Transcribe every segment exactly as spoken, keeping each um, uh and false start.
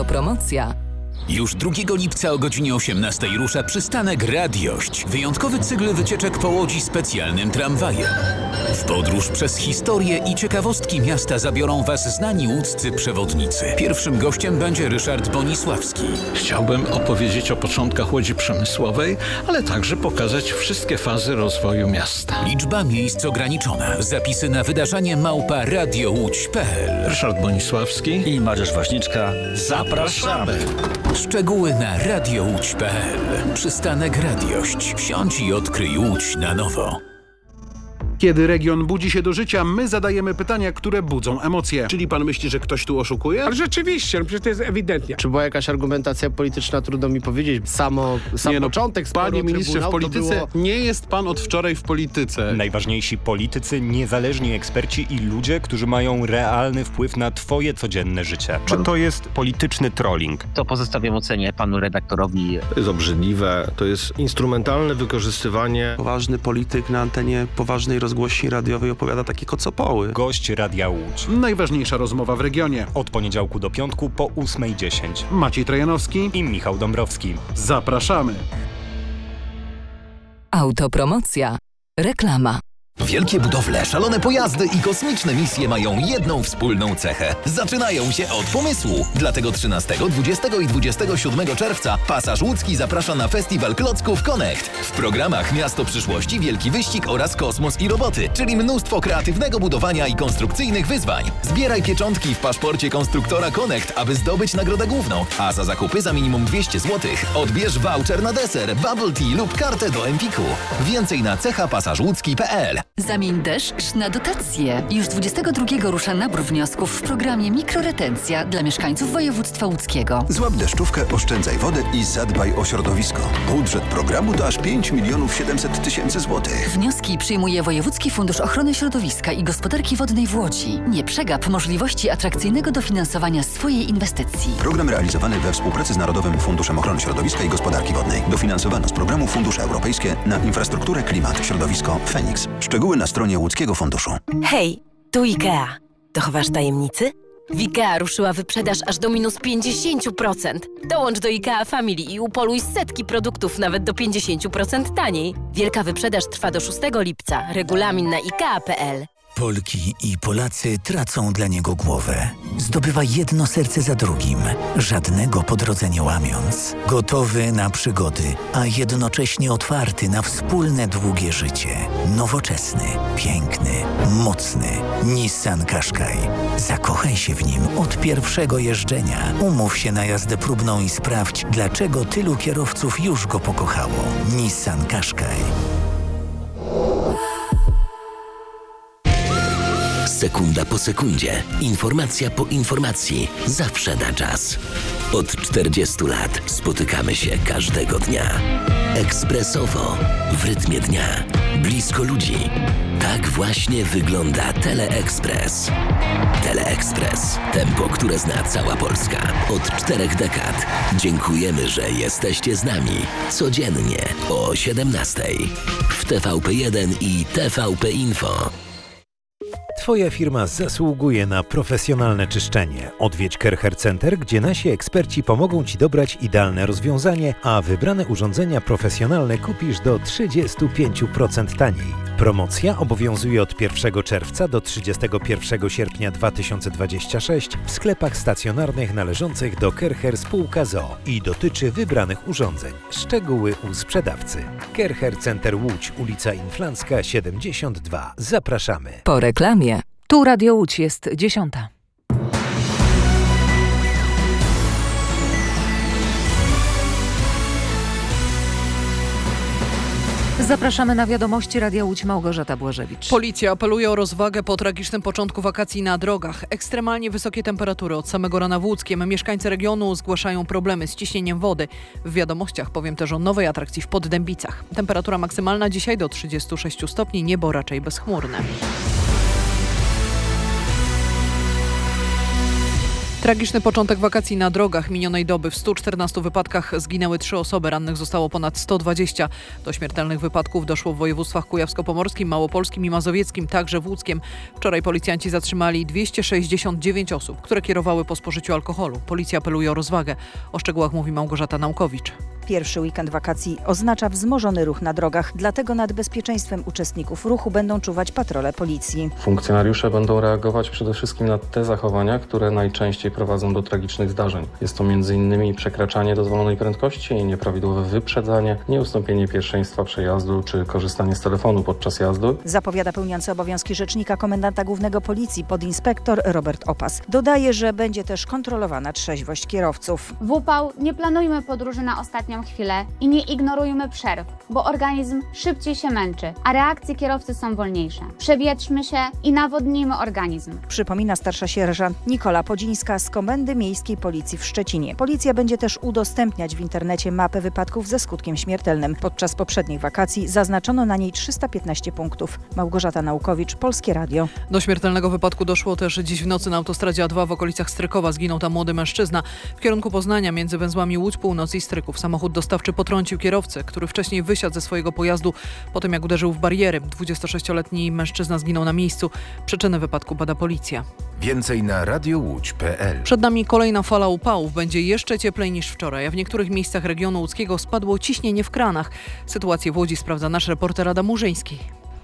Autopromocja. Już drugiego lipca o godzinie osiemnastej rusza przystanek Radiość. Wyjątkowy cykl wycieczek po Łodzi specjalnym tramwajem. W podróż przez historię i ciekawostki miasta zabiorą Was znani łódzcy przewodnicy. Pierwszym gościem będzie Ryszard Bonisławski. Chciałbym opowiedzieć o początkach Łodzi Przemysłowej, ale także pokazać wszystkie fazy rozwoju miasta. Liczba miejsc ograniczona. Zapisy na wydarzenie małpa radiołódź kropka p l. Ryszard Bonisławski i Mariusz Waśniczka. Zapraszamy! Szczegóły na radiołódź kropka p l. Przystanek Radiość. Wsiądź i odkryj Łódź na nowo. Kiedy region budzi się do życia, my zadajemy pytania, które budzą emocje. Czyli pan myśli, że ktoś tu oszukuje? Ale rzeczywiście, no przecież to jest ewidentnie. Czy była jakaś argumentacja polityczna, trudno mi powiedzieć. Samo, sam nie, no, początek sporu Panie ministrze, w polityce było... nie jest pan od wczoraj w polityce. Najważniejsi politycy, niezależni eksperci i ludzie, którzy mają realny wpływ na twoje codzienne życie. Czy to jest polityczny trolling? To pozostawiam ocenie panu redaktorowi. To jest obrzydliwe, to jest instrumentalne wykorzystywanie. Poważny polityk na antenie poważnej rozgłośni radiowej opowiada takie kocopoły. Gość Radia Łódź. Najważniejsza rozmowa w regionie. Od poniedziałku do piątku po ósmej dziesięć. Maciej Trojanowski i Michał Dąbrowski. Zapraszamy. Autopromocja. Reklama. Wielkie budowle, szalone pojazdy i kosmiczne misje mają jedną wspólną cechę. Zaczynają się od pomysłu. Dlatego trzynastego, dwudziestego i dwudziestego siódmego czerwca Pasaż Łódzki zaprasza na festiwal klocków Connect. W programach Miasto Przyszłości, Wielki Wyścig oraz Kosmos i Roboty, czyli mnóstwo kreatywnego budowania i konstrukcyjnych wyzwań. Zbieraj pieczątki w paszporcie konstruktora Connect, aby zdobyć nagrodę główną, a za zakupy za minimum dwieście złotych odbierz voucher na deser, bubble tea lub kartę do Empiku. Więcej na cecha pasaż łódzki kropka p l. Zamień deszcz na dotacje. Już dwudziestego drugiego rusza nabór wniosków w programie Mikroretencja dla mieszkańców województwa łódzkiego. Złap deszczówkę, oszczędzaj wodę i zadbaj o środowisko. Budżet programu to aż pięć milionów siedemset tysięcy złotych. Wnioski przyjmuje Wojewódzki Fundusz Ochrony Środowiska i Gospodarki Wodnej w Łodzi. Nie przegap możliwości atrakcyjnego dofinansowania swojej inwestycji. Program realizowany we współpracy z Narodowym Funduszem Ochrony Środowiska i Gospodarki Wodnej. Dofinansowano z programu Fundusze Europejskie na infrastrukturę, klimat, środowisko, Feniks. Szczegóły na stronie Łódzkiego Funduszu. Hej, tu IKEA. Dochowasz tajemnicy? W IKEA ruszyła wyprzedaż aż do minus pięćdziesiąt procent. Dołącz do IKEA Family i upoluj setki produktów nawet do pięćdziesiąt procent taniej. Wielka wyprzedaż trwa do szóstego lipca. Regulamin na ikea kropka p l. Polki i Polacy tracą dla niego głowę. Zdobywa jedno serce za drugim, żadnego po drodze nie łamiąc. Gotowy na przygody, a jednocześnie otwarty na wspólne długie życie. Nowoczesny, piękny, mocny. Nissan Qashqai. Zakochaj się w nim od pierwszego jeżdżenia. Umów się na jazdę próbną i sprawdź, dlaczego tylu kierowców już go pokochało. Nissan Qashqai. Sekunda po sekundzie, informacja po informacji, zawsze na czas. Od czterdziestu lat spotykamy się każdego dnia. Ekspresowo, w rytmie dnia, blisko ludzi. Tak właśnie wygląda Teleekspres. Teleekspres. Tempo, które zna cała Polska. Od czterech dekad. Dziękujemy, że jesteście z nami. Codziennie o siedemnastej. W T V P jeden i T V P Info. Twoja firma zasługuje na profesjonalne czyszczenie. Odwiedź Kercher Center, gdzie nasi eksperci pomogą Ci dobrać idealne rozwiązanie, a wybrane urządzenia profesjonalne kupisz do trzydziestu pięciu procent taniej. Promocja obowiązuje od pierwszego czerwca do trzydziestego pierwszego sierpnia dwa tysiące dwudziestego szóstego w sklepach stacjonarnych należących do Kercher Spółka z o o i dotyczy wybranych urządzeń. Szczegóły u sprzedawcy. Kercher Center Łódź, ulica Inflancka siedemdziesiąt dwa. Zapraszamy. Po reklamie. Tu Radio Łódź, jest dziesiąta. Zapraszamy na wiadomości Radia Łódź, Małgorzata Błażewicz. Policja apeluje o rozwagę po tragicznym początku wakacji na drogach. Ekstremalnie wysokie temperatury od samego rana w Łódzkiem. Mieszkańcy regionu zgłaszają problemy z ciśnieniem wody. W wiadomościach powiem też o nowej atrakcji w Poddębicach. Temperatura maksymalna dzisiaj do trzydziestu sześciu stopni, niebo raczej bezchmurne. Tragiczny początek wakacji na drogach minionej doby. W stu czternastu wypadkach zginęły trzy osoby, rannych zostało ponad sto dwadzieścia. Do śmiertelnych wypadków doszło w województwach kujawsko-pomorskim, małopolskim i mazowieckim, także w łódzkiem. Wczoraj policjanci zatrzymali dwieście sześćdziesiąt dziewięć osób, które kierowały po spożyciu alkoholu. Policja apeluje o rozwagę. O szczegółach mówi Małgorzata Naukowicz. Pierwszy weekend wakacji oznacza wzmożony ruch na drogach, dlatego nad bezpieczeństwem uczestników ruchu będą czuwać patrole policji. Funkcjonariusze będą reagować przede wszystkim na te zachowania, które najczęściej prowadzą do tragicznych zdarzeń. Jest to między innymi przekraczanie dozwolonej prędkości, nieprawidłowe wyprzedzanie, nieustąpienie pierwszeństwa przejazdu czy korzystanie z telefonu podczas jazdy. Zapowiada pełniący obowiązki rzecznika komendanta głównego policji podinspektor Robert Opas. Dodaje, że będzie też kontrolowana trzeźwość kierowców. W upał nie planujmy podróży na ostatnią chwilę i nie ignorujmy przerw, bo organizm szybciej się męczy, a reakcje kierowcy są wolniejsze. Przewietrzmy się i nawodnijmy organizm. Przypomina starsza sierżant Nikola Podzińska z Komendy Miejskiej Policji w Szczecinie. Policja będzie też udostępniać w internecie mapę wypadków ze skutkiem śmiertelnym. Podczas poprzednich wakacji zaznaczono na niej trzysta piętnaście punktów. Małgorzata Naukowicz, Polskie Radio. Do śmiertelnego wypadku doszło też dziś w nocy na autostradzie A dwa w okolicach Strykowa. Zginął tam młody mężczyzna. W kierunku Poznania między węzłami Łódź Północ i Stryków samochód dostawczy potrącił kierowcę, który wcześniej wysiadł ze swojego pojazdu po tym, jak uderzył w bariery. dwudziestosześcioletni mężczyzna zginął na miejscu. Przyczynę wypadku bada policja. Więcej na radiowódź kropka pe el. Przed nami kolejna fala upałów. Będzie jeszcze cieplej niż wczoraj, a w niektórych miejscach regionu łódzkiego spadło ciśnienie w kranach. Sytuację w Łodzi sprawdza nasz reporter Adam Murzyński.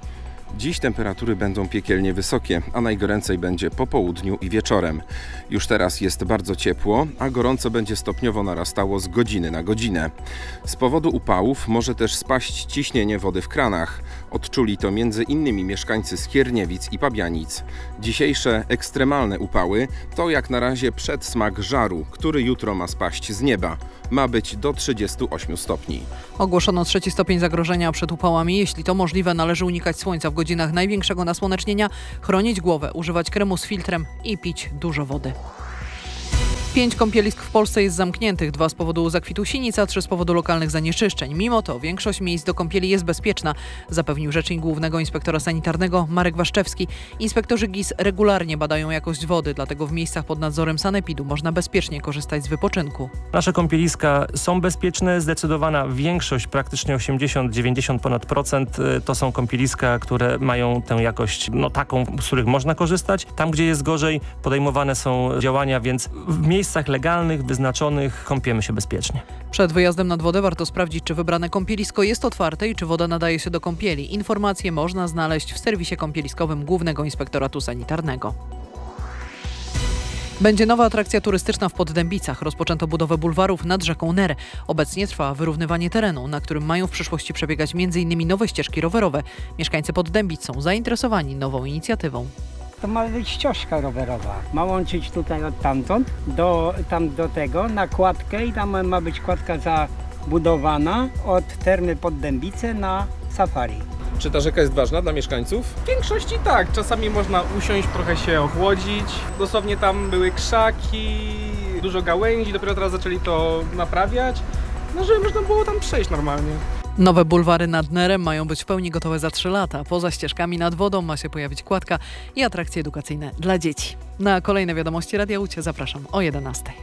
Dziś temperatury będą piekielnie wysokie, a najgoręcej będzie po południu i wieczorem. Już teraz jest bardzo ciepło, a gorąco będzie stopniowo narastało z godziny na godzinę. Z powodu upałów może też spaść ciśnienie wody w kranach. Odczuli to między innymi mieszkańcy Skierniewic i Pabianic. Dzisiejsze ekstremalne upały to jak na razie przedsmak żaru, który jutro ma spaść z nieba. Ma być do trzydziestu ośmiu stopni. Ogłoszono trzeci stopień zagrożenia przed upałami. Jeśli to możliwe, należy unikać słońca w godzinach największego nasłonecznienia, chronić głowę, używać kremu z filtrem i pić dużo wody. Pięć kąpielisk w Polsce jest zamkniętych, dwa z powodu zakwitu sinic, a trzy z powodu lokalnych zanieczyszczeń. Mimo to większość miejsc do kąpieli jest bezpieczna, zapewnił rzecznik Głównego Inspektora Sanitarnego Marek Waszczewski. Inspektorzy G I S regularnie badają jakość wody, dlatego w miejscach pod nadzorem sanepidu można bezpiecznie korzystać z wypoczynku. Nasze kąpieliska są bezpieczne, zdecydowana większość, praktycznie osiemdziesiąt do dziewięćdziesięciu ponad procent to są kąpieliska, które mają tę jakość no, taką, z których można korzystać. Tam, gdzie jest gorzej, podejmowane są działania, więc w miejscach W miejscach legalnych, wyznaczonych kąpiemy się bezpiecznie. Przed wyjazdem nad wodę warto sprawdzić, czy wybrane kąpielisko jest otwarte i czy woda nadaje się do kąpieli. Informacje można znaleźć w serwisie kąpieliskowym Głównego Inspektoratu Sanitarnego. Będzie nowa atrakcja turystyczna w Poddębicach. Rozpoczęto budowę bulwarów nad rzeką Ner. Obecnie trwa wyrównywanie terenu, na którym mają w przyszłości przebiegać między innymi nowe ścieżki rowerowe. Mieszkańcy Poddębic są zainteresowani nową inicjatywą. To ma być ścieżka rowerowa. Ma łączyć tutaj od tamtąd do, tam do tego na kładkę i tam ma być kładka zabudowana od Termy Poddębice na safari. Czy ta rzeka jest ważna dla mieszkańców? W większości tak. Czasami można usiąść, trochę się ochłodzić. Dosłownie tam były krzaki, dużo gałęzi, dopiero teraz zaczęli to naprawiać, no żeby można było tam przejść normalnie. Nowe bulwary nad Nerem mają być w pełni gotowe za trzy lata. Poza ścieżkami nad wodą ma się pojawić kładka i atrakcje edukacyjne dla dzieci. Na kolejne wiadomości Radia Łódź zapraszam o jedenastej.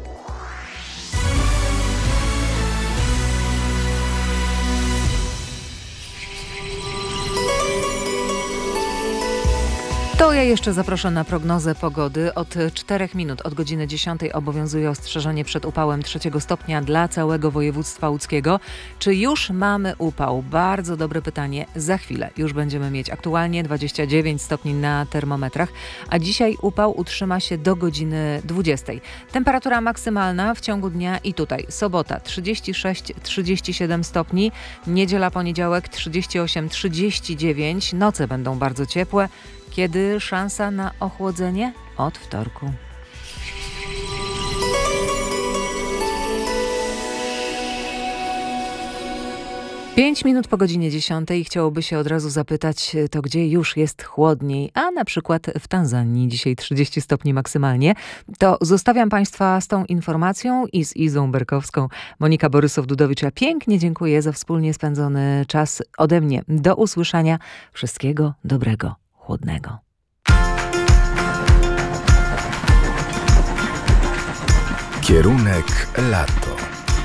To ja jeszcze zapraszam na prognozę pogody. Od czterech minut, od godziny dziesiątej obowiązuje ostrzeżenie przed upałem trzeciego stopnia dla całego województwa łódzkiego. Czy już mamy upał? Bardzo dobre pytanie. Za chwilę już będziemy mieć aktualnie dwadzieścia dziewięć stopni na termometrach, a dzisiaj upał utrzyma się do godziny dwudziestej. Temperatura maksymalna w ciągu dnia i tutaj sobota trzydzieści sześć do trzydziestu siedmiu stopni, niedziela, poniedziałek trzydzieści osiem do trzydziestu dziewięciu, noce będą bardzo ciepłe. Kiedy szansa na ochłodzenie? Od wtorku. Pięć minut po godzinie dziesiątej chciałoby się od razu zapytać, to gdzie już jest chłodniej, a na przykład w Tanzanii dzisiaj trzydzieści stopni maksymalnie. To zostawiam Państwa z tą informacją i z Izą Berkowską. Monika Borysow-Dudowicz, ja pięknie dziękuję za wspólnie spędzony czas ode mnie. Do usłyszenia. Wszystkiego dobrego, chłodnego. Kierunek lato.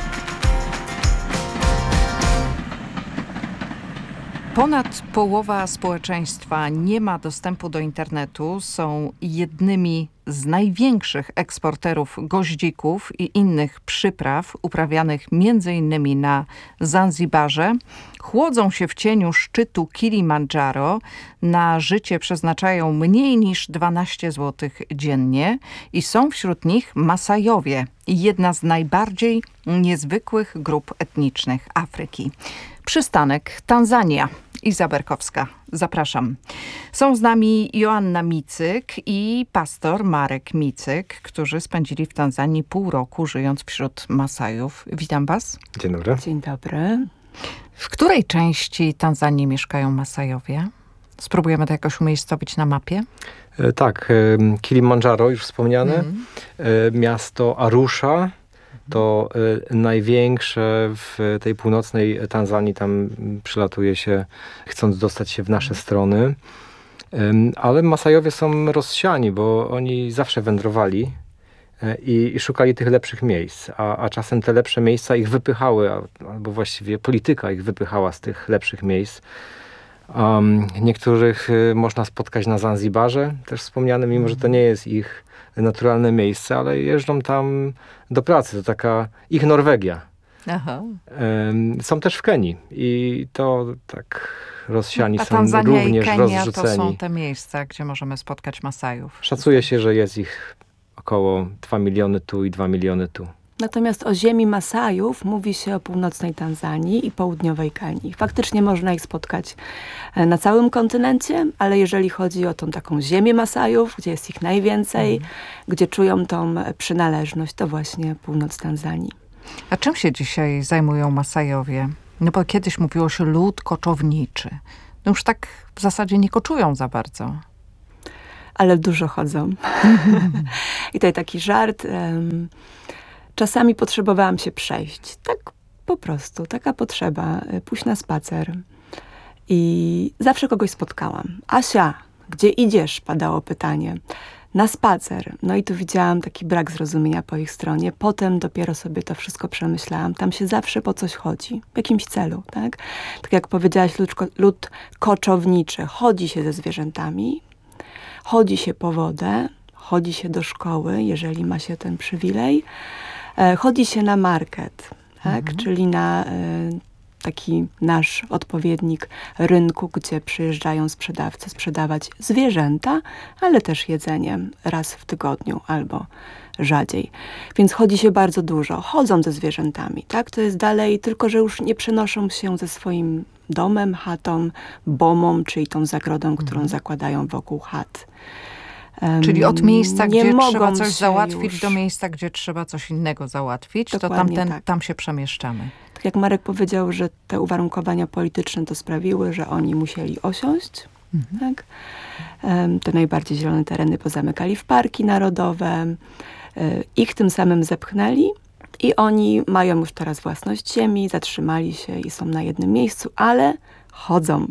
Ponad połowa społeczeństwa nie ma dostępu do internetu. Są jednymi z największych eksporterów goździków i innych przypraw uprawianych między innymi na Zanzibarze. Chłodzą się w cieniu szczytu Kilimandżaro. Na życie przeznaczają mniej niż dwanaście złotych dziennie i są wśród nich Masajowie, jedna z najbardziej niezwykłych grup etnicznych Afryki. Przystanek Tanzania. Iza Berkowska. Zapraszam. Są z nami Joanna Micyk i pastor Marek Micyk, którzy spędzili w Tanzanii pół roku, żyjąc wśród Masajów. Witam was. Dzień dobry. Dzień dobry. W której części Tanzanii mieszkają Masajowie? Spróbujemy to jakoś umiejscowić na mapie? E, tak, e, Kilimandżaro, już wspomniane. Mm. E, miasto Arusha. To y, największe w tej północnej Tanzanii, tam przylatuje się, chcąc dostać się w nasze strony. Ym, ale Masajowie są rozsiani, bo oni zawsze wędrowali y, i szukali tych lepszych miejsc, a, a czasem te lepsze miejsca ich wypychały, albo właściwie polityka ich wypychała z tych lepszych miejsc. Um, niektórych y, można spotkać na Zanzibarze, też wspomniane, mimo że to nie jest ich naturalne miejsce, ale jeżdżą tam do pracy. To taka ich Norwegia. Aha. Um, są też w Kenii i to tak rozsiani A są Tanzania również i Kenia rozrzuceni. To są te miejsca, gdzie możemy spotkać Masajów. Szacuje się, że jest ich około dwa miliony tu i dwa miliony tu. Natomiast o ziemi Masajów mówi się o północnej Tanzanii i południowej Kenii. Faktycznie można ich spotkać na całym kontynencie, ale jeżeli chodzi o tą taką ziemię Masajów, gdzie jest ich najwięcej, mm. gdzie czują tą przynależność, to właśnie północ Tanzanii. A czym się dzisiaj zajmują Masajowie? No bo kiedyś mówiło się lud koczowniczy. No już tak w zasadzie nie koczują za bardzo. Ale dużo chodzą. I tutaj taki żart. Um, Czasami potrzebowałam się przejść. Tak po prostu, taka potrzeba. Pójść na spacer. I zawsze kogoś spotkałam. Asia, gdzie idziesz? Padało pytanie. Na spacer. No i tu widziałam taki brak zrozumienia po ich stronie. Potem dopiero sobie to wszystko przemyślałam. Tam się zawsze po coś chodzi. W jakimś celu, tak? Tak jak powiedziałaś, lud, lud koczowniczy. Chodzi się ze zwierzętami. Chodzi się po wodę. Chodzi się do szkoły, jeżeli ma się ten przywilej. Chodzi się na market, tak? Mhm. Czyli na y, taki nasz odpowiednik rynku, gdzie przyjeżdżają sprzedawcy sprzedawać zwierzęta, ale też jedzenie raz w tygodniu albo rzadziej. Więc chodzi się bardzo dużo. Chodzą ze zwierzętami, tak? To jest dalej, tylko że już nie przenoszą się ze swoim domem, chatą, bomą, czyli tą zagrodą, którą mhm. zakładają wokół chat. Czyli od miejsca, nie gdzie trzeba coś się załatwić, już. do miejsca, gdzie trzeba coś innego załatwić, Dokładnie to tamten, tak. tam się przemieszczamy. Tak jak Marek powiedział, że te uwarunkowania polityczne to sprawiły, że oni musieli osiąść. Mhm. Tak? Um, te najbardziej zielone tereny pozamykali w parki narodowe. Um, ich tym samym zepchnęli i oni mają już teraz własność ziemi, zatrzymali się i są na jednym miejscu, ale chodzą.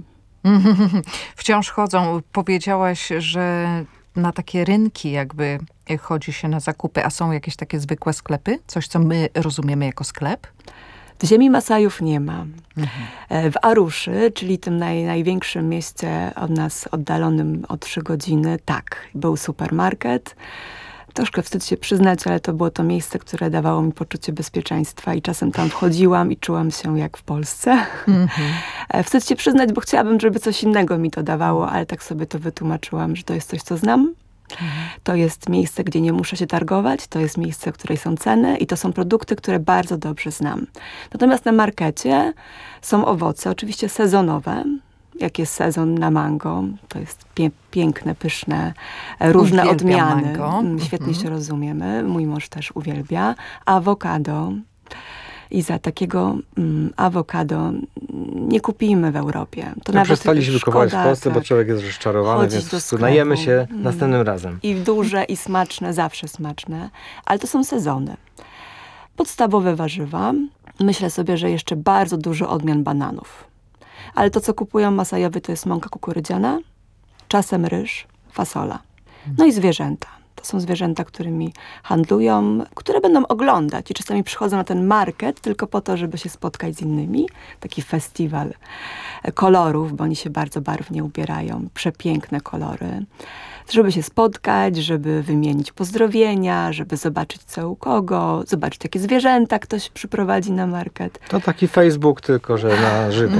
Wciąż chodzą. Powiedziałaś, że na takie rynki jakby chodzi się na zakupy, a są jakieś takie zwykłe sklepy? Coś, co my rozumiemy jako sklep? W ziemi Masajów nie ma. Mhm. W Aruszy, czyli tym naj, największym mieście od nas oddalonym o trzy godziny, tak, był supermarket. Troszkę wstyd się przyznać, ale to było to miejsce, które dawało mi poczucie bezpieczeństwa i czasem tam wchodziłam i czułam się jak w Polsce. Mm-hmm. Wstyd się przyznać, bo chciałabym, żeby coś innego mi to dawało, ale tak sobie to wytłumaczyłam, że to jest coś, co znam. Mm-hmm. To jest miejsce, gdzie nie muszę się targować, to jest miejsce, w której są ceny i to są produkty, które bardzo dobrze znam. Natomiast na markecie są owoce, oczywiście sezonowe. Jak jest sezon na mango, to jest pie- piękne, pyszne, różne Uwielbiam odmiany. mango. Świetnie Mhm. się rozumiemy. Mój mąż też uwielbia. Awokado. I za takiego mm, awokado nie kupimy w Europie. To ja przestaliśmy kupować w Polsce, tak, bo człowiek jest rozczarowany, więc najemy się mm. następnym razem. I duże, i smaczne, zawsze smaczne. Ale to są sezony. Podstawowe warzywa. Myślę sobie, że jeszcze bardzo dużo odmian bananów. Ale to, co kupują Masajowie, to jest mąka kukurydziana, czasem ryż, fasola. No i zwierzęta. To są zwierzęta, którymi handlują, które będą oglądać i czasami przychodzą na ten market tylko po to, żeby się spotkać z innymi. Taki festiwal kolorów, bo oni się bardzo barwnie ubierają. Przepiękne kolory. Żeby się spotkać, żeby wymienić pozdrowienia, żeby zobaczyć co u kogo, zobaczyć jakie zwierzęta ktoś przyprowadzi na market. To taki Facebook, tylko że na żywo.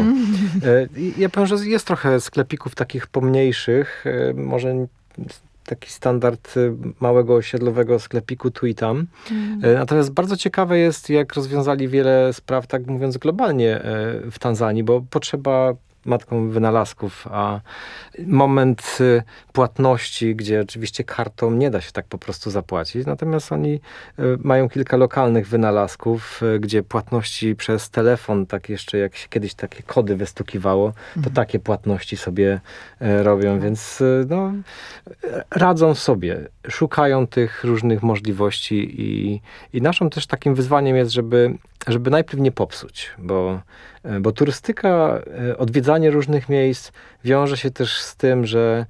Ja powiem, że jest trochę sklepików takich pomniejszych, może taki standard małego osiedlowego sklepiku tu i tam. Mm. Natomiast bardzo ciekawe jest, jak rozwiązali wiele spraw, tak mówiąc globalnie w Tanzanii, bo potrzeba matką wynalazków, a moment płatności, gdzie oczywiście kartą nie da się tak po prostu zapłacić, natomiast oni mają kilka lokalnych wynalazków, gdzie płatności przez telefon, tak jeszcze jak się kiedyś takie kody wystukiwało, to mhm. takie płatności sobie robią, więc no, radzą sobie, szukają tych różnych możliwości i, i naszym też takim wyzwaniem jest, żeby, żeby najpierw nie popsuć, bo Bo turystyka, odwiedzanie różnych miejsc wiąże się też z tym, że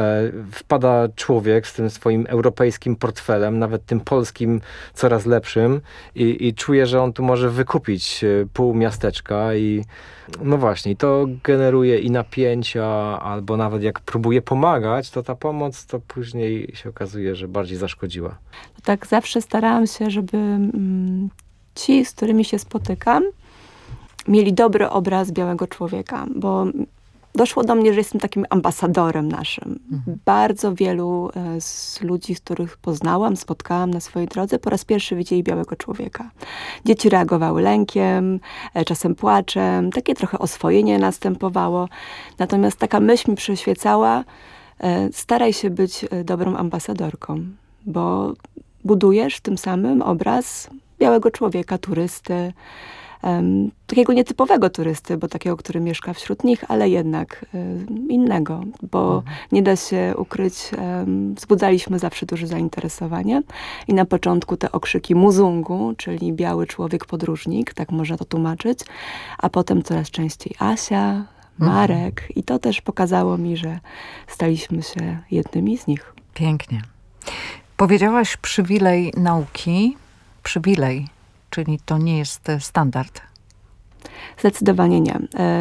wpada człowiek z tym swoim europejskim portfelem, nawet tym polskim coraz lepszym i, i czuje, że on tu może wykupić pół miasteczka i no właśnie, to generuje i napięcia, albo nawet jak próbuje pomagać, to ta pomoc to później się okazuje, że bardziej zaszkodziła. Tak zawsze starałam się, żeby mm, ci, z którymi się spotykam, mieli dobry obraz białego człowieka, bo doszło do mnie, że jestem takim ambasadorem naszym. Mhm. Bardzo wielu z ludzi, z których poznałam, spotkałam na swojej drodze, po raz pierwszy widzieli białego człowieka. Dzieci reagowały lękiem, czasem płaczem, takie trochę oswojenie następowało. Natomiast taka myśl mi przyświecała, staraj się być dobrą ambasadorką, bo budujesz tym samym obraz białego człowieka, turysty, Um, takiego nietypowego turysty, bo takiego, który mieszka wśród nich, ale jednak um, innego, bo mhm. nie da się ukryć, um, wzbudzaliśmy zawsze duże zainteresowanie i na początku te okrzyki Muzungu, czyli biały człowiek podróżnik, tak można to tłumaczyć, a potem coraz częściej Asia, Marek mhm. i to też pokazało mi, że staliśmy się jednymi z nich. Pięknie. Powiedziałaś przywilej nauki, przywilej. Czyli to nie jest standard? Zdecydowanie nie.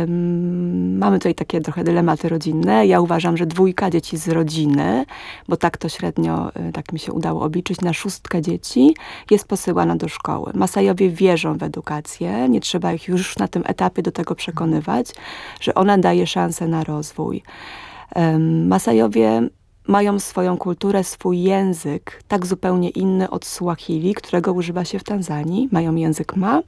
Um, mamy tutaj takie trochę dylematy rodzinne. Ja uważam, że dwójka dzieci z rodziny, bo tak to średnio, tak mi się udało obliczyć, na szóstkę dzieci jest posyłana do szkoły. Masajowie wierzą w edukację. Nie trzeba ich już na tym etapie do tego przekonywać, że ona daje szansę na rozwój. Um, Masajowie mają swoją kulturę, swój język, tak zupełnie inny od Suahili, którego używa się w Tanzanii. Mają język Ma.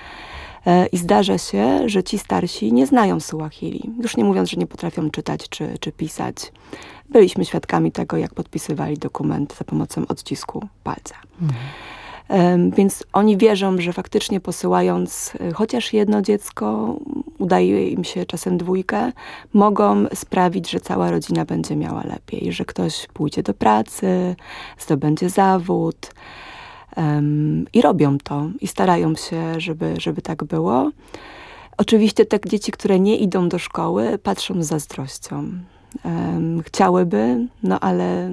E, I zdarza się, że ci starsi nie znają Suahili. Już nie mówiąc, że nie potrafią czytać czy, czy pisać. Byliśmy świadkami tego, jak podpisywali dokument za pomocą odcisku palca. Mhm. Um, więc oni wierzą, że faktycznie posyłając chociaż jedno dziecko, udaje im się czasem dwójkę, mogą sprawić, że cała rodzina będzie miała lepiej, że ktoś pójdzie do pracy, zdobędzie zawód um, i robią to i starają się, żeby, żeby tak było. Oczywiście te dzieci, które nie idą do szkoły, patrzą z zazdrością. Um, chciałyby, no ale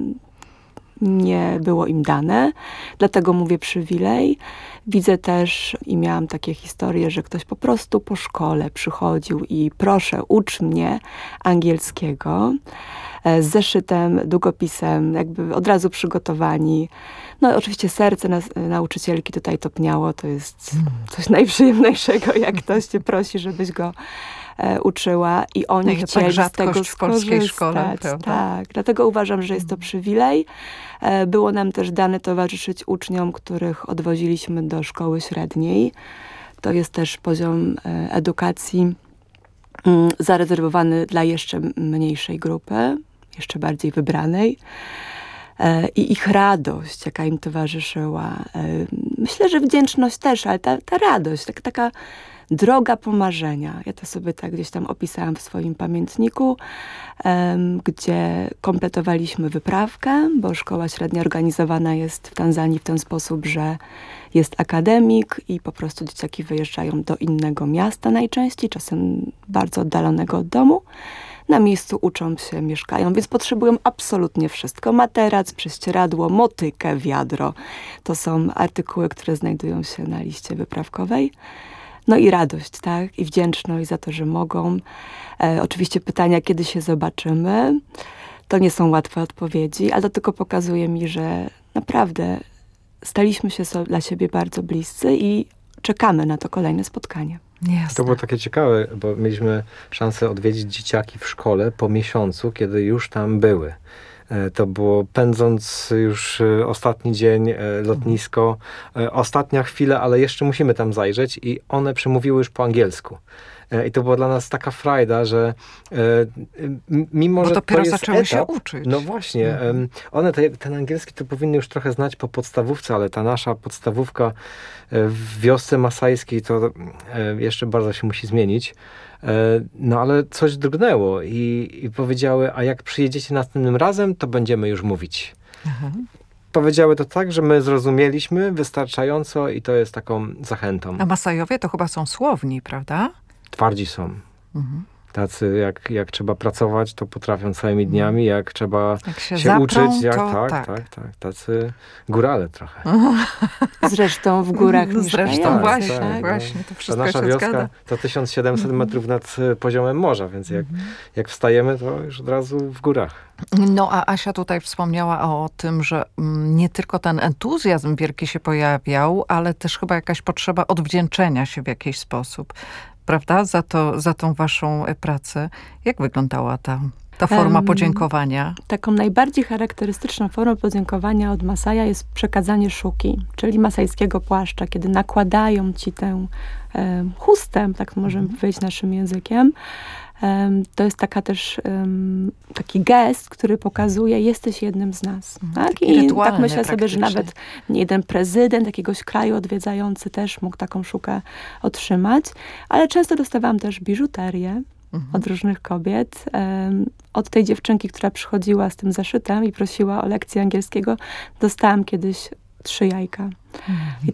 nie było im dane, dlatego mówię przywilej. Widzę też i miałam takie historie, że ktoś po prostu po szkole przychodził i proszę, ucz mnie angielskiego z zeszytem, długopisem, jakby od razu przygotowani. No oczywiście serce nas, nauczycielki tutaj topniało, to jest coś najprzyjemniejszego, jak ktoś cię prosi, żebyś go e, uczyła i oni no, chcieli tak z tego w polskiej szkole, tak, dlatego uważam, że jest to przywilej. E, było nam też dane towarzyszyć uczniom, których odwoziliśmy do szkoły średniej. To jest też poziom e, edukacji m, zarezerwowany dla jeszcze mniejszej grupy, jeszcze bardziej wybranej. E, I ich radość, jaka im towarzyszyła. E, myślę, że wdzięczność też, ale ta, ta radość, tak, taka droga pomarzenia. Ja to sobie tak gdzieś tam opisałam w swoim pamiętniku, um, gdzie kompletowaliśmy wyprawkę, bo szkoła średnia organizowana jest w Tanzanii w ten sposób, że jest akademik i po prostu dzieciaki wyjeżdżają do innego miasta najczęściej, czasem bardzo oddalonego od domu. na miejscu uczą się, mieszkają, więc potrzebują absolutnie wszystko. Materac, prześcieradło, motykę, wiadro. To są artykuły, które znajdują się na liście wyprawkowej. No i radość, tak? I wdzięczność za to, że mogą. E, oczywiście pytania, kiedy się zobaczymy. To nie są łatwe odpowiedzi, ale to tylko pokazuje mi, że naprawdę staliśmy się so, dla siebie bardzo bliscy i czekamy na to kolejne spotkanie. Jasne. To było takie ciekawe, bo mieliśmy szansę odwiedzić dzieciaki w szkole po miesiącu, kiedy już tam były. To było pędząc już ostatni dzień, lotnisko, ostatnia chwila, ale jeszcze musimy tam zajrzeć i one przemówiły już po angielsku. I to była dla nas taka frajda, że mimo, Bo że dopiero to jest zaczęły etap, się uczyć. No właśnie. Mhm. One te, ten angielski to powinny już trochę znać po podstawówce, ale ta nasza podstawówka w wiosce masajskiej to jeszcze bardzo się musi zmienić. No ale coś drgnęło i, i powiedziały, a jak przyjedziecie następnym razem, to będziemy już mówić. Mhm. Powiedziały to tak, że my zrozumieliśmy wystarczająco i to jest taką zachętą. A Masajowie to chyba są słowni, prawda? Twardzi są. Mhm. Tacy, jak, jak trzeba pracować, to potrafią całymi dniami, jak trzeba jak się, się zaprą, uczyć, jak, to tak, tak. tak, tak, tacy górale trochę. Zresztą w górach Zresztą tak, właśnie, tak, właśnie, no. to wszystko Ta nasza się wioska zgadza. to tysiąc siedemset metrów nad poziomem morza, więc jak, jak wstajemy, to już od razu w górach. No a Asia tutaj wspomniała o tym, że mm, nie tylko ten entuzjazm wielki się pojawiał, ale też chyba jakaś potrzeba odwdzięczenia się w jakiś sposób. Prawda? Za, to, za tą waszą pracę. Jak wyglądała ta, ta forma um, podziękowania? Taką najbardziej charakterystyczną formą podziękowania od Masaja jest przekazanie szuki, czyli masajskiego płaszcza, kiedy nakładają ci tę um, chustę, tak możemy mm. powiedzieć naszym językiem. Um, to jest taka też um, taki gest, który pokazuje, jesteś jednym z nas. Mm, tak? I tak myślę sobie, że nawet nie jeden prezydent jakiegoś kraju odwiedzający też mógł taką szukę otrzymać, ale często dostawałam też biżuterię mm. od różnych kobiet. Um, od tej dziewczynki, która przychodziła z tym zeszytem i prosiła o lekcję angielskiego, dostałam kiedyś trzy jajka. Mm. I